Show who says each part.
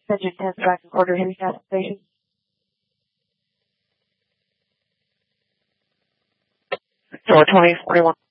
Speaker 1: Engine 10 track recorder, heavy gas station. Door 2041.